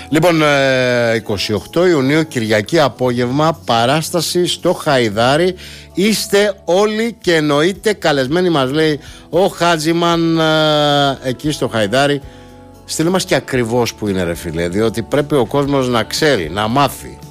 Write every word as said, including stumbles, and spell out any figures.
Λοιπόν, είκοσι οκτώ Ιουνίου, Κυριακή απόγευμα, παράσταση στο Χαϊδάρι. Είστε όλοι και εννοείται καλεσμένοι, μας λέει ο Χάτζημαν εκεί στο Χαϊδάρι. Στείλε μας και ακριβώς που είναι, ρε φίλε, διότι πρέπει ο κόσμος να ξέρει, να μάθει.